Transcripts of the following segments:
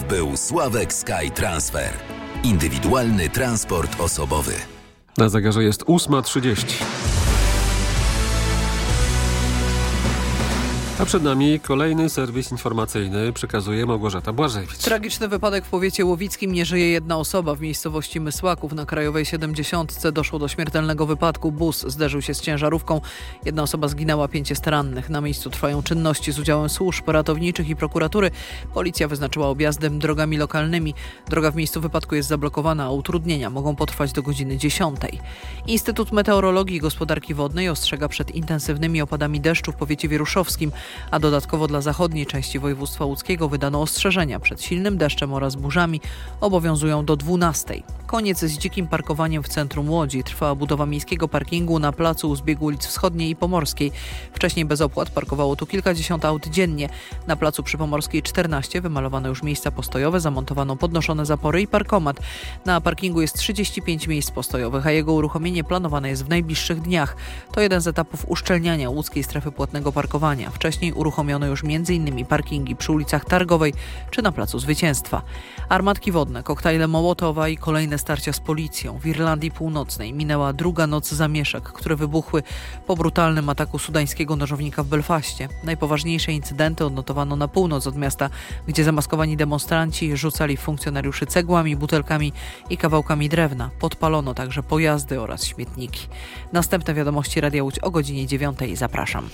był Sławek Sky Transfer. Indywidualny transport osobowy. Na zegarze jest 8:30. A przed nami kolejny serwis informacyjny, przekazuje Małgorzata Błażewicz. Tragiczny wypadek w powiecie łowickim, nie żyje jedna osoba. W miejscowości Mysłaków na Krajowej 70 doszło do śmiertelnego wypadku. Bus zderzył się z ciężarówką. Jedna osoba zginęła, 5 jest rannych. Na miejscu trwają czynności z udziałem służb ratowniczych i prokuratury. Policja wyznaczyła objazdy drogami lokalnymi. Droga w miejscu wypadku jest zablokowana, a utrudnienia mogą potrwać do godziny 10. Instytut Meteorologii i Gospodarki Wodnej ostrzega przed intensywnymi opadami deszczu w powiecie wieruszowskim, a dodatkowo dla zachodniej części województwa łódzkiego wydano ostrzeżenia przed silnym deszczem oraz burzami. Obowiązują do 12. Koniec z dzikim parkowaniem w centrum Łodzi. Trwała budowa miejskiego parkingu na placu u zbiegu ulic Wschodniej i Pomorskiej. Wcześniej bez opłat parkowało tu kilkadziesiąt aut dziennie. Na placu przy Pomorskiej 14 wymalowano już miejsca postojowe, zamontowano podnoszone zapory i parkomat. Na parkingu jest 35 miejsc postojowych, a jego uruchomienie planowane jest w najbliższych dniach. To jeden z etapów uszczelniania łódzkiej strefy płatnego parkowania. Wcześniej uruchomiono już m.in. parkingi przy ulicach Targowej czy na Placu Zwycięstwa. Armatki wodne, koktajle Mołotowa i kolejne starcia z policją. W Irlandii Północnej minęła druga noc zamieszek, które wybuchły po brutalnym ataku sudańskiego nożownika w Belfaście. Najpoważniejsze incydenty odnotowano na północ od miasta, gdzie zamaskowani demonstranci rzucali w funkcjonariuszy cegłami, butelkami i kawałkami drewna. Podpalono także pojazdy oraz śmietniki. Następne wiadomości Radia Łódź o godzinie 9. Zapraszam.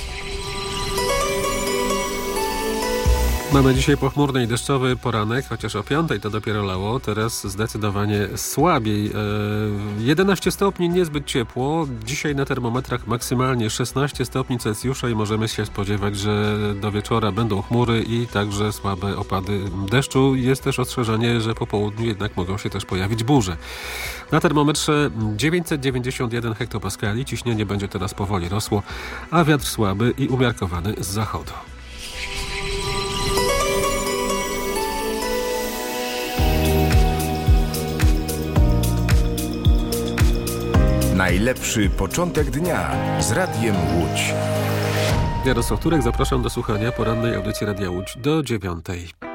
Mamy dzisiaj pochmurny i deszczowy poranek, chociaż o 5:00 to dopiero lało, teraz zdecydowanie słabiej. 11 stopni, niezbyt ciepło. Dzisiaj na termometrach maksymalnie 16 stopni Celsjusza i możemy się spodziewać, że do wieczora będą chmury i także słabe opady deszczu. Jest też ostrzeżenie, że po południu jednak mogą się też pojawić burze. Na termometrze 991 hektopaskali, ciśnienie będzie teraz powoli rosło, a wiatr słaby i umiarkowany z zachodu. Najlepszy początek dnia z Radiem Łódź. Jarosław Turek, zapraszam do słuchania porannej audycji Radia Łódź do 9:00.